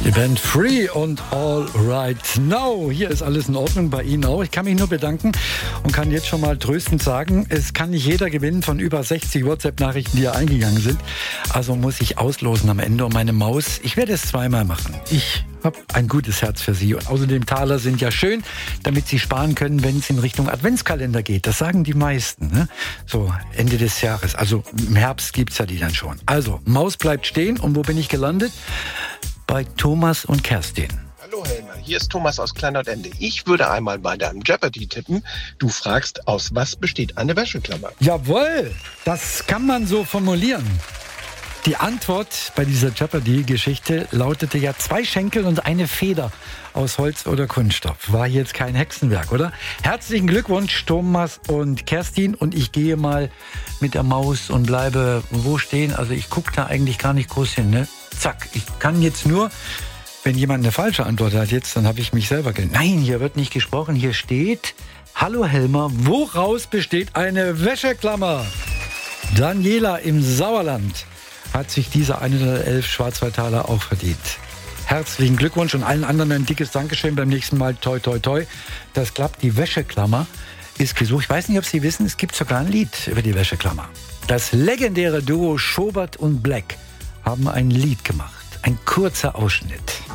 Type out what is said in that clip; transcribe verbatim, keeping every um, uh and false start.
Die Band Free und All Right Now. Hier ist alles in Ordnung, bei Ihnen auch. Ich kann mich nur bedanken und kann jetzt schon mal tröstend sagen, es kann nicht jeder gewinnen von über sechzig WhatsApp-Nachrichten, die hier eingegangen sind. Also muss ich auslosen am Ende. Und meine Maus, ich werde es zweimal machen. Ich habe ein gutes Herz für Sie. Und außerdem Taler sind ja schön, damit Sie sparen können, wenn es in Richtung Adventskalender geht. Das sagen die meisten, ne? So Ende des Jahres. Also im Herbst gibt's ja die dann schon. Also Maus bleibt stehen. Und wo bin ich gelandet? Bei Thomas und Kerstin. Hallo Helmer, hier ist Thomas aus Kleinlautende. Ich würde einmal bei deinem Jeopardy tippen. Du fragst, aus was besteht eine Wäscheklammer? Jawohl, das kann man so formulieren. Die Antwort bei dieser Jeopardy-Geschichte lautete ja zwei Schenkel und eine Feder aus Holz oder Kunststoff. War jetzt kein Hexenwerk, oder? Herzlichen Glückwunsch, Thomas und Kerstin. Und ich gehe mal mit der Maus und bleibe wo stehen. Also ich gucke da eigentlich gar nicht groß hin, ne? Zack, ich kann jetzt nur, wenn jemand eine falsche Antwort hat jetzt, dann habe ich mich selber ge... Nein, hier wird nicht gesprochen. Hier steht, hallo Helmer, woraus besteht eine Wäscheklammer? Daniela im Sauerland hat sich diese hundertelf Schwarzwaldtaler auch verdient. Herzlichen Glückwunsch und allen anderen ein dickes Dankeschön. Beim nächsten Mal toi toi toi. Das klappt. Die Wäscheklammer ist gesucht. Ich weiß nicht, ob Sie wissen, es gibt sogar ein Lied über die Wäscheklammer. Das legendäre Duo Schobert und Black haben ein Lied gemacht. Ein kurzer Ausschnitt.